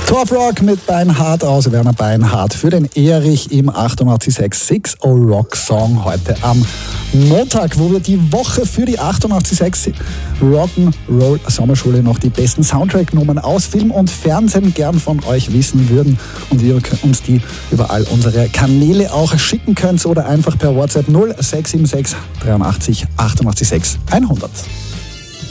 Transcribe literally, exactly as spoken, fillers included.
Top Rock mit Beinhardt aus Werner Beinhardt für den Erich im achtundachtzig Komma sechs sechs O Rock Song heute am Montag, wo wir die Woche für die achtundachtzig Komma sechs Rock'n'Roll Sommerschule noch die besten Soundtrack-Nummern aus Film und Fernsehen gern von euch wissen würden und ihr uns die über all unsere Kanäle auch schicken könnt oder einfach per WhatsApp null sechs sieben sechs dreiundachtzig achtundachtzig sechs hundert.